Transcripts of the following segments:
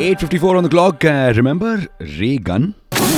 8:54 on the clock. Remember Ray Gun?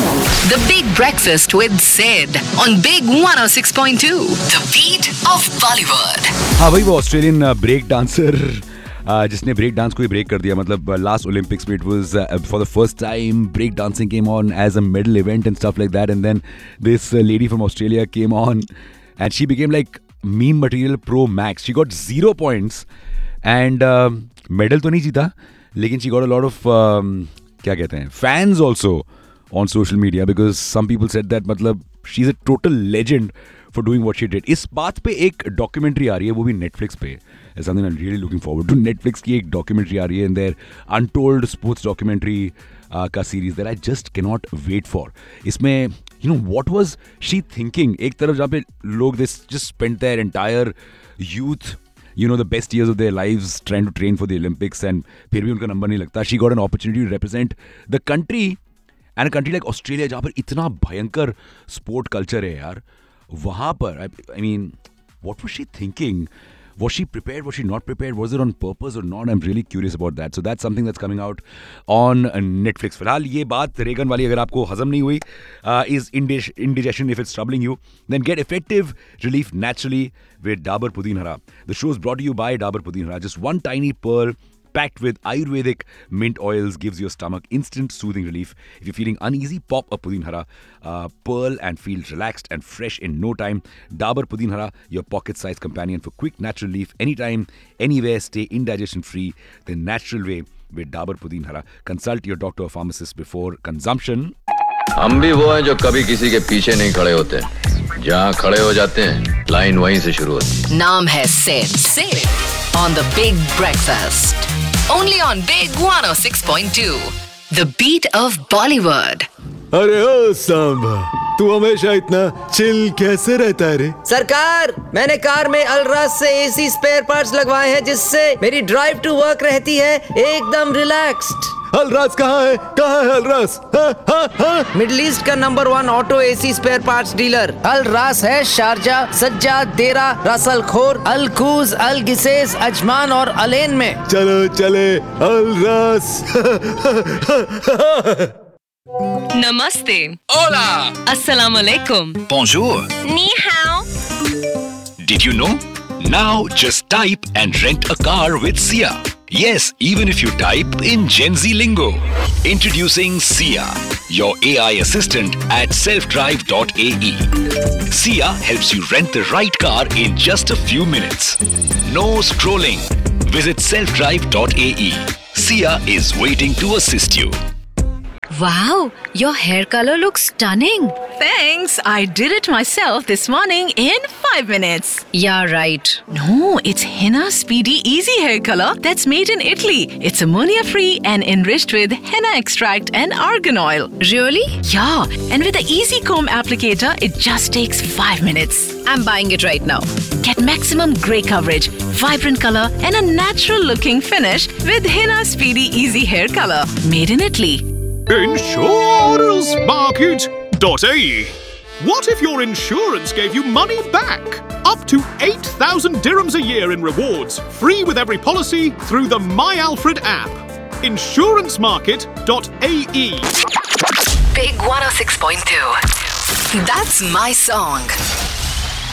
The Big Breakfast with Sid on Big 106.2. The beat of Bollywood. हाँ भाई, वो Australian break dancer जिसने break dance को ही break कर दिया. मतलब लास्ट ओलंपिक्स में it was for the first time break dancing came on as a medal event and stuff like that, and then this lady from Australia came on and she became like meme material pro max. She got 0 points and medal तो नहीं जीता, लेकिन she got a lot of क्या कहते हैं fans also on social media because some people said that मतलब she's a total legend for doing what she did. इस बात पे एक डॉक्यूमेंट्री आ रही है, वो भी नेटफ्लिक्स पे. Something I'm really looking forward to. Netflix की एक डॉक्यूमेंट्री आ रही है, and their untold sports documentary का series that I just cannot wait for. इसमें you know what was she thinking? एक तरफ जहाँ पे लोग they just spent their entire youth, you know, the best years of their lives trying to train for the Olympics, and फिर भी उनका number नहीं लगता. She got an opportunity to represent the country. And country like Australia जहाँ पर इतना भयंकर sport culture है यार, वहाँ पर I mean what was she thinking? Was she prepared? Was she not prepared? Was it on purpose or not? I'm really curious about that. So that's something that's coming out on Netflix. फिलहाल ये बात Reagan वाली अगर आपको हजम नहीं हुई, is indigestion if it's troubling you, then get effective relief naturally with Dabur Pudin Hara. The show is brought to you by Dabur Pudin Hara. Just one tiny pearl packed with Ayurvedic mint oils gives your stomach instant soothing relief. If you're feeling uneasy, pop a Pudin Hara pearl and feel relaxed and fresh in no time. Dabur Pudin Hara, your pocket-sized companion for quick natural relief anytime, anywhere. Stay indigestion-free the natural way with Dabur Pudin Hara. Consult your doctor or pharmacist before consumption. हम भी वो हैं जो कभी किसी के पीछे नहीं खड़े होते. जहाँ खड़े हो जाते हैं, लाइन वहीं से शुरू होती है. नाम है Sid on the Big Breakfast. Only on Big 106.2. The beat of Bollywood. अरे ओ सांबा, तू हमेशा इतना चिल कैसे रहता है रे? सरकार, मैंने कार में अलराज से एसी स्पेयर पार्ट्स लगवाए हैं, जिससे मेरी ड्राइव टू वर्क रहती है एकदम रिलैक्स्ड. अलराज कहाँ है? कहाँ है अलराज? मिडिल ईस्ट का number 1 auto AC spare parts dealer अलराज है. शारजा, सज्जाद, देरा, रसल खोर, अल कूज, अल गिसेस, अजमान और अलेन में. चलो चले अलराज. Namaste. Hola. Assalamu alaikum. Bonjour. Ni hao. Did you know? Now just type and rent a car with Sia. Yes, even if you type in Gen Z lingo. Introducing Sia, your AI assistant at selfdrive.ae. Sia helps you rent the right car in just a few minutes. No scrolling. Visit selfdrive.ae. Sia is waiting to assist you. Wow, your hair color looks stunning. Thanks. I did it myself this morning in 5 minutes. Yeah, right. No, it's Henna Speedy Easy Hair Color that's made in Italy. It's ammonia-free and enriched with henna extract and argan oil. Really? Yeah, and with the Easy Comb applicator, it just takes 5 minutes. I'm buying it right now. Get maximum grey coverage, vibrant color, and a natural-looking finish with Henna Speedy Easy Hair Color. Made in Italy. Insurancemarket.ae. What if your insurance gave you money back? Up to 8,000 dirhams a year in rewards, free with every policy through the My Alfred app. Insurancemarket.ae. Big 106.2. That's my song.